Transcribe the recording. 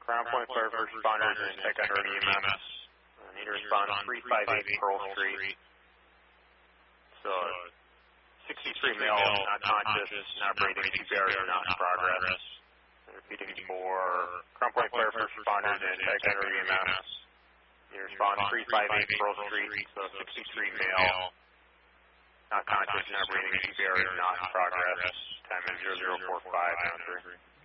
Crown Point Fire First Responders and Tech Under EMS. Need to respond 358 Pearl Street. So, 63 male, not conscious, not breathing, CPR is not in progress. Repeating for Crown Point Fire First Responders and Tech Under EMS. Need to respond 358 Pearl Street. So, 63 male, not conscious, not breathing, CPR is not in progress. Time is 0045 down 3.